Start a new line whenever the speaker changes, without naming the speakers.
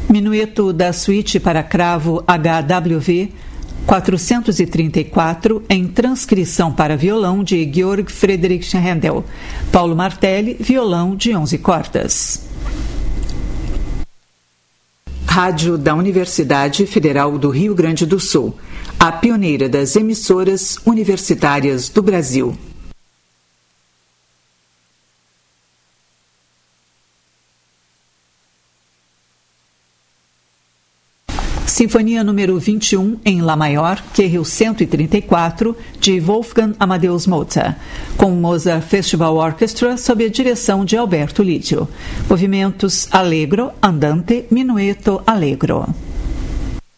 Minueto da suíte para cravo HWV 434 em transcrição para violão de Georg Friedrich Händel. Paulo Martelli, violão de 11 cordas. Rádio da Universidade Federal do Rio Grande do Sul, a pioneira das emissoras universitárias do Brasil. Sinfonia número 21 em Lá maior, Querril 134, de Wolfgang Amadeus Mozart, com o Mozart Festival Orchestra sob a direção de Alberto Lídio. Movimentos Allegro, Andante, Minueto, Allegro.